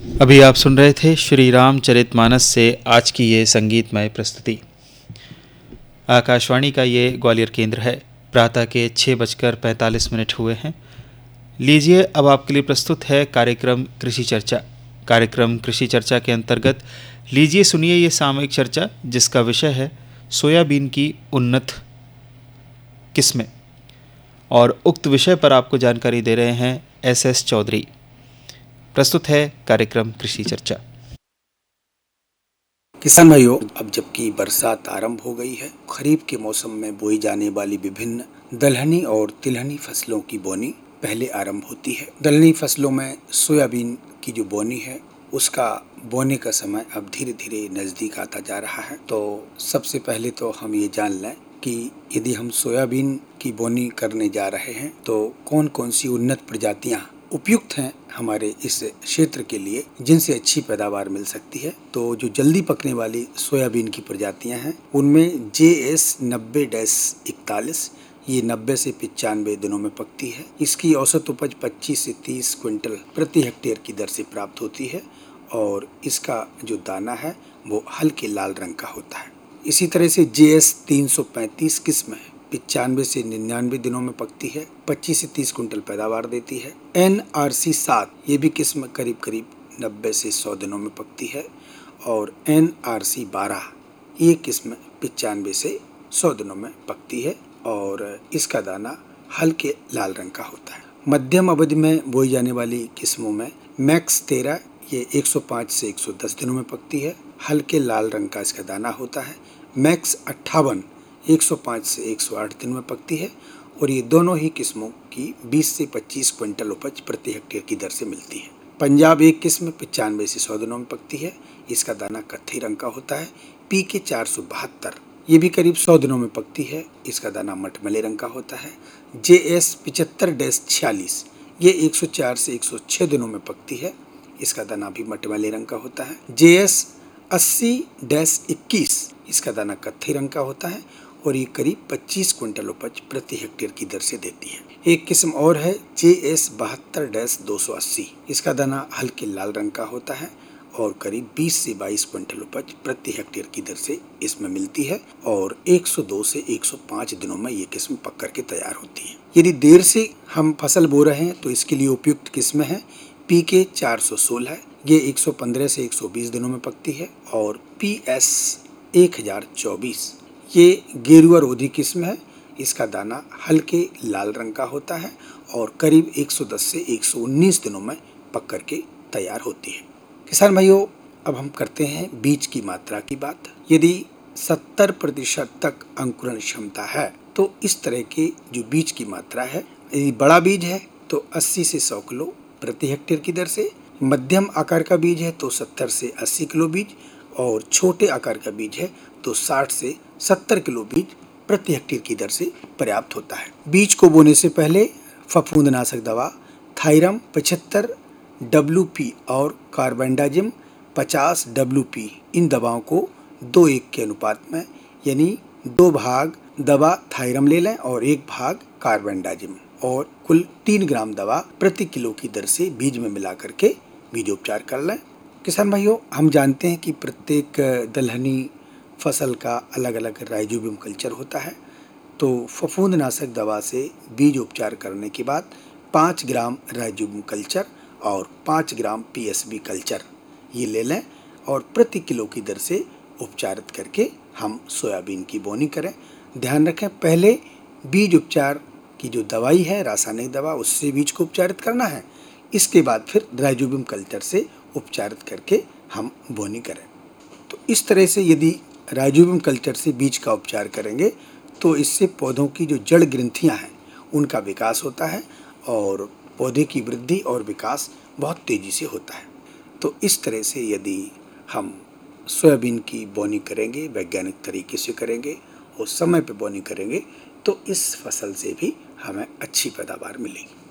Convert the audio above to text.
अभी आप सुन रहे थे श्री रामचरितमानस से आज की ये संगीतमय प्रस्तुति। आकाशवाणी का ये ग्वालियर केंद्र है। प्रातः के 6:45 हुए हैं। लीजिए, अब आपके लिए प्रस्तुत है कार्यक्रम कृषि चर्चा। कार्यक्रम कृषि चर्चा के अंतर्गत लीजिए सुनिए ये सामयिक चर्चा, जिसका विषय है सोयाबीन की उन्नत किस्में। और उक्त विषय पर आपको जानकारी दे रहे हैं एस चौधरी। प्रस्तुत है कार्यक्रम कृषि चर्चा। किसान भाइयों, अब जबकि बरसात आरंभ हो गई है, खरीफ के मौसम में बोई जाने वाली विभिन्न दलहनी और तिलहनी फसलों की बोनी पहले आरंभ होती है। दलहनी फसलों में सोयाबीन की जो बोनी है, उसका बोने का समय अब धीरे धीरे नजदीक आता जा रहा है। तो सबसे पहले तो हम ये जान लें कि यदि हम सोयाबीन की बोनी करने जा रहे हैं तो कौन कौन सी उन्नत प्रजातियां उपयुक्त हैं हमारे इस क्षेत्र के लिए, जिनसे अच्छी पैदावार मिल सकती है। तो जो जल्दी पकने वाली सोयाबीन की प्रजातियां हैं, उनमें JS 90-41, ये 90 से 95 दिनों में पकती है। इसकी औसत उपज 25 से 30 क्विंटल प्रति हेक्टेयर की दर से प्राप्त होती है और इसका जो दाना है वो हल्के लाल रंग का होता है। इसी तरह से JS 335 किस्म है, 95 से 99 दिनों में पकती है, 25 से 30 कुंटल पैदावार देती है। NRC 7, ये भी किस्म करीब करीब 90 से 100 दिनों में पकती है। और NRC 12, ये किस्म 95 से 100 दिनों में पकती है और इसका दाना हल्के लाल रंग का होता है। मध्यम अवधि में बोई जाने वाली किस्मों में मैक्स 13, ये 105 से 110 दिनों में पकती है, हल्के लाल रंग का इसका दाना होता है। मैक्स 58, 105 से 108 दिन में पकती है और ये दोनों ही किस्मों की 20 से 25 क्विंटल उपज प्रति हेक्टेयर की दर से मिलती है। पंजाब एक किस्म 95 से 100 दिनों में पकती है, इसका दाना कत्थई रंग का होता है। PK 472, ये भी करीब 100 दिनों में पकती है, इसका दाना मटमैले रंग का होता है। JS 75-46, ये 104 से 106 दिनों में पकती है, इसका दाना भी मटमैले रंग का होता है। JS 80-21, इसका दाना कत्थई रंग का होता है और ये करीब 25 क्विंटल उपज प्रति हेक्टेयर की दर से देती है। एक किस्म और है JS 72-280, इसका दाना हल्के लाल रंग का होता है और करीब 20 से 22 क्विंटल उपज प्रति हेक्टेयर की दर से इसमें मिलती है और 102 से 105 दिनों में ये किस्म पक करके तैयार होती है। यदि देर से हम फसल बो रहे हैं तो इसके लिए उपयुक्त किस्म है PK 416, ये 115 से 120 दिनों में पकती है। और PS 1024, ये गेरुआ रोधी किस्म है, इसका दाना हल्के लाल रंग का होता है और करीब 110 से 119 दिनों में पक करके तैयार होती है। किसान भाइयों, अब हम करते हैं बीज की मात्रा की बात। यदि 70% तक अंकुरण क्षमता है तो इस तरह के जो बीज की मात्रा है, यदि बड़ा बीज है तो 80 से 100 किलो प्रति हेक्टेयर की दर से, मध्यम आकार का बीज है तो 70 से 80 किलो बीज, और छोटे आकार का बीज है तो 60 से 70 किलो बीज प्रति हेक्टेयर की दर से पर्याप्त होता है। बीज को बोने से पहले फफूंदनाशक दवा थायरम 75 WP और कार्बेंडाजिम 50 WP, इन दवाओं को 2:1 के अनुपात में, यानी 2 भाग दवा थायरम ले लें और 1 भाग कार्बेंडाजिम, और कुल 3 ग्राम दवा प्रति किलो की दर से बीज में मिला करके बीजोपचार कर लें। किसान भाइयों, हम जानते हैं कि प्रत्येक दलहनी फसल का अलग अलग राइजोबियम कल्चर होता है। तो फफूंदनाशक दवा से बीज उपचार करने के बाद 5 ग्राम राइजोबियम कल्चर और 5 ग्राम PSB कल्चर ये ले लें और प्रति किलो की दर से उपचारित करके हम सोयाबीन की बोनी करें। ध्यान रखें, पहले बीज उपचार की जो दवाई है, रासायनिक दवा, उससे बीज को उपचारित करना है। इसके बाद फिर राइजोबियम कल्चर से उपचारित करके हम बोनी करें। तो इस तरह से यदि राइजोबियम कल्चर से बीज का उपचार करेंगे तो इससे पौधों की जो जड़ ग्रंथियां हैं उनका विकास होता है और पौधे की वृद्धि और विकास बहुत तेज़ी से होता है। तो इस तरह से यदि हम सोयाबीन की बोनी करेंगे, वैज्ञानिक तरीके से करेंगे और समय पर बोनी करेंगे, तो इस फसल से भी हमें अच्छी पैदावार मिलेगी।